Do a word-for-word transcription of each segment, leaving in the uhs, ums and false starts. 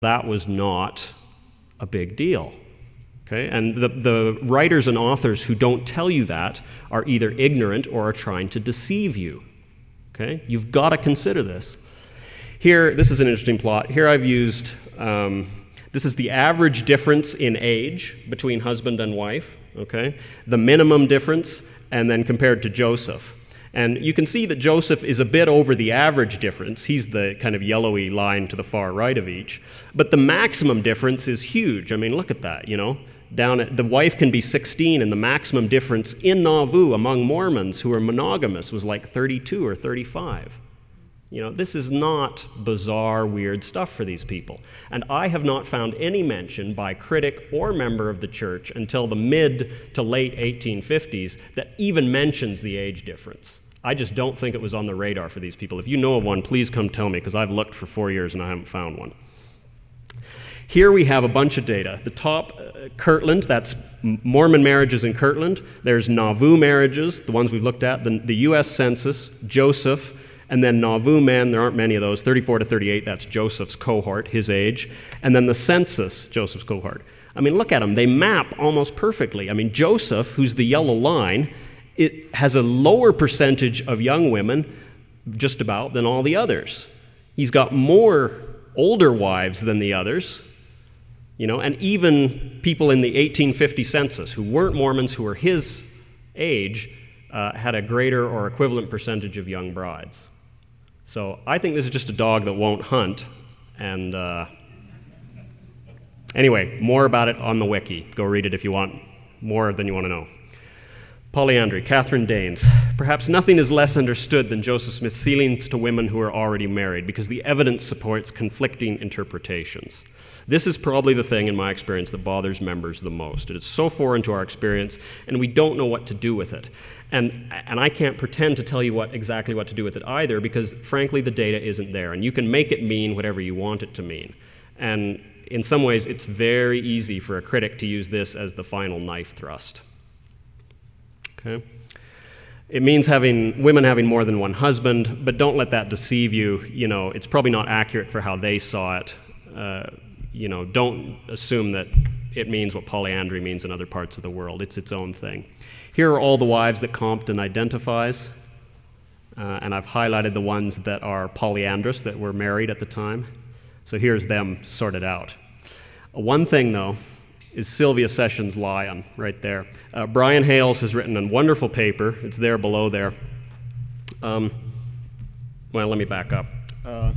That was not a big deal. Okay? And the, the writers and authors who don't tell you that are either ignorant or are trying to deceive you. Okay? You've got to consider this. Here, this is an interesting plot. Here I've used, um, this is the average difference in age between husband and wife, okay? The minimum difference, and then compared to Joseph. And you can see that Joseph is a bit over the average difference. He's the kind of yellowy line to the far right of each. But the maximum difference is huge. I mean, look at that, you know? Down at, the wife can be sixteen, and the maximum difference in Nauvoo among Mormons who are monogamous was like thirty-two or thirty-five. You know, this is not bizarre, weird stuff for these people. And I have not found any mention by critic or member of the church until the mid to late eighteen fifties that even mentions the age difference. I just don't think it was on the radar for these people. If you know of one, please come tell me, because I've looked for four years and I haven't found one. Here we have a bunch of data. The top, uh, Kirtland, that's Mormon marriages in Kirtland. There's Nauvoo marriages, the ones we've looked at, the, the U S Census, Joseph, and then Nauvoo men, there aren't many of those, thirty-four to thirty-eight, that's Joseph's cohort, his age. And then the census, Joseph's cohort. I mean, look at them, they map almost perfectly. I mean, Joseph, who's the yellow line, it has a lower percentage of young women, just about, than all the others. He's got more older wives than the others, you know, and even people in the eighteen fifty census who weren't Mormons, who were his age, uh, had a greater or equivalent percentage of young brides. So I think this is just a dog that won't hunt. And uh, anyway, more about it on the wiki. Go read it if you want more than you want to know. Polyandry, Catherine Danes. Perhaps nothing is less understood than Joseph Smith's sealings to women who are already married, because the evidence supports conflicting interpretations. This is probably the thing, in my experience, that bothers members the most. It is so foreign to our experience, and we don't know what to do with it. And, and I can't pretend to tell you what, exactly what to do with it either, because frankly, the data isn't there. And you can make it mean whatever you want it to mean. And in some ways, it's very easy for a critic to use this as the final knife thrust. Okay? It means having women having more than one husband, but don't let that deceive you. You know, it's probably not accurate for how they saw it. Uh, you know, don't assume that it means what polyandry means in other parts of the world. It's its own thing. Here are all the wives that Compton identifies, uh, and I've highlighted the ones that are polyandrous, that were married at the time. So here's them sorted out. One thing, though, is Sylvia Sessions' Lion, right there. Uh, Brian Hales has written a wonderful paper. It's there below there. Um, well, let me back up. Uh,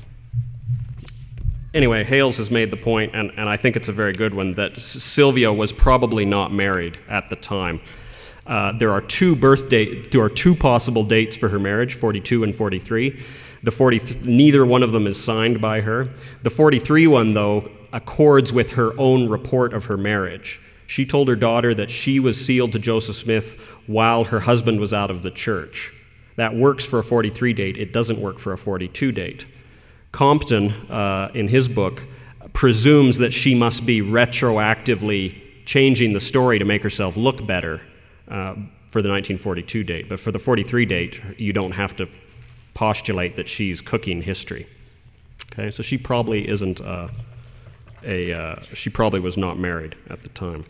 anyway, Hales has made the point, and, and I think it's a very good one, that Sylvia was probably not married at the time. Uh, there are two birth date, there are two possible dates for her marriage, forty-two and forty-three. The forty, neither one of them is signed by her. The forty-three one, though, accords with her own report of her marriage. She told her daughter that she was sealed to Joseph Smith while her husband was out of the church. That works for a forty-three date. It doesn't work for a forty-two date. Compton, uh, in his book, presumes that she must be retroactively changing the story to make herself look better uh, for the nineteen forty-two date. But for the forty-three date, you don't have to postulate that she's cooking history. Okay, so she probably isn't uh, a, uh, she probably was not married at the time.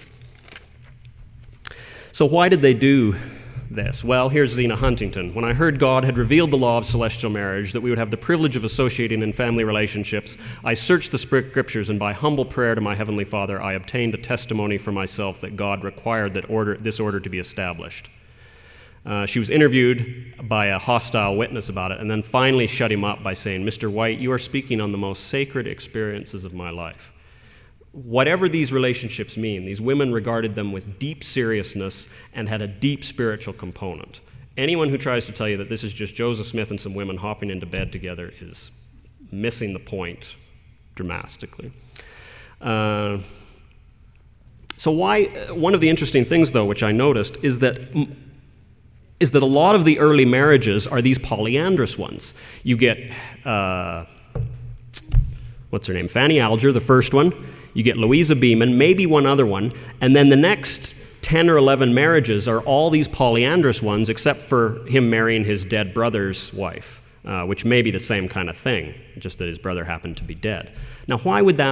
So why did they do this? Well, here's Zena Huntington. When I heard God had revealed the law of celestial marriage, that we would have the privilege of associating in family relationships, I searched the scriptures, and by humble prayer to my Heavenly Father, I obtained a testimony for myself that God required that order, this order to be established. Uh, she was interviewed by a hostile witness about it, and then finally shut him up by saying, Mister White, you are speaking on the most sacred experiences of my life. Whatever these relationships mean, these women regarded them with deep seriousness and had a deep spiritual component. Anyone who tries to tell you that this is just Joseph Smith and some women hopping into bed together is missing the point dramatically. Uh, so why, one of the interesting things, though, which I noticed, is that is that a lot of the early marriages are these polyandrous ones. You get, uh, what's her name, Fanny Alger, the first one. You get Louisa Beeman, maybe one other one, and then the next ten or eleven marriages are all these polyandrous ones, except for him marrying his dead brother's wife. uh, which may be the same kind of thing, just that his brother happened to be dead. Now, why would that